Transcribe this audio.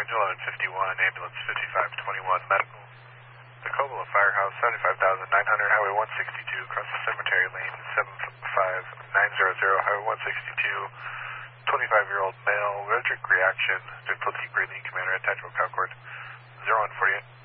Range 1151, ambulance 5521, medical. Tacoma Firehouse, 75,900, Highway 162, across the cemetery lane, 75900, Highway 162, 25-year-old male, allergic reaction, difficulty breathing, commander, attachable Concord, 0148.